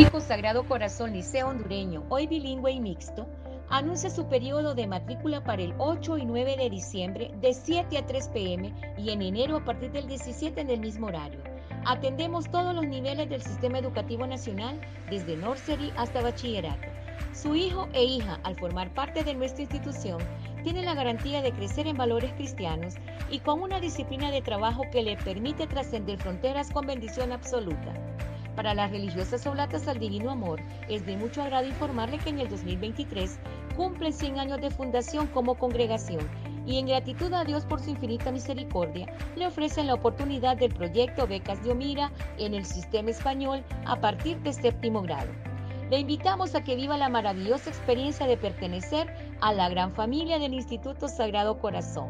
Católico Sagrado Corazón Liceo Hondureño, hoy bilingüe y mixto, anuncia su periodo de matrícula para el 8 y 9 de diciembre de 7 a 3 p.m. y en enero a partir del 17 en el mismo horario. Atendemos todos los niveles del Sistema Educativo Nacional, desde nursery hasta bachillerato. Su hijo e hija, al formar parte de nuestra institución, tienen la garantía de crecer en valores cristianos y con una disciplina de trabajo que le permite trascender fronteras con bendición absoluta. Para las religiosas oblatas al Divino Amor, es de mucho agrado informarle que en el 2023 cumplen 100 años de fundación como congregación y en gratitud a Dios por su infinita misericordia, le ofrecen la oportunidad del proyecto Becas de Omira en el sistema español a partir de séptimo grado. Le invitamos a que viva la maravillosa experiencia de pertenecer a la gran familia del Instituto Sagrado Corazón.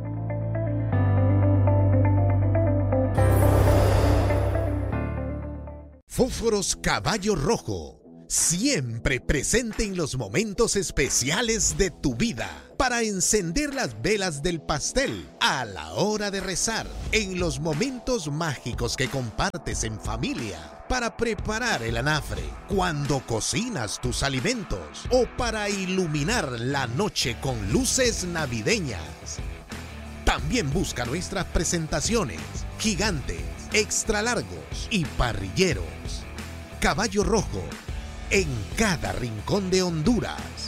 Fósforos Caballo Rojo, siempre presente en los momentos especiales de tu vida, para encender las velas del pastel a la hora de rezar, en los momentos mágicos que compartes en familia, para preparar el anafre, cuando cocinas tus alimentos o para iluminar la noche con luces navideñas. También busca nuestras presentaciones gigantes, extra largos y parrilleros. Caballo Rojo, en cada rincón de Honduras.